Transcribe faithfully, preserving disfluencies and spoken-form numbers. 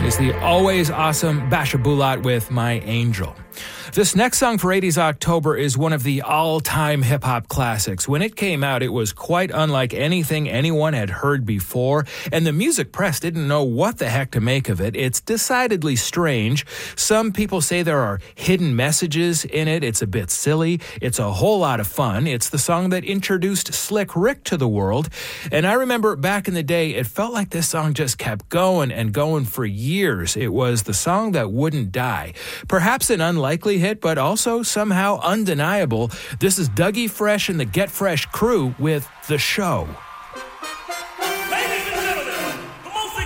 is the always awesome Basha Bulat with My Angel. This next song for eighties October is one of the all-time hip-hop classics. When it came out, it was quite unlike anything anyone had heard before, and the music press didn't know what the heck to make of it. It's decidedly strange. Some people say there are hidden messages in it. It's a bit silly. It's a whole lot of fun. It's the song that introduced Slick Rick to the world, and I remember back in the day, it felt like this song just kept going and going for years. It was the song that wouldn't die. Perhaps an unlikely hit, but also somehow undeniable. This is Dougie Fresh and the Get Fresh crew with The Show.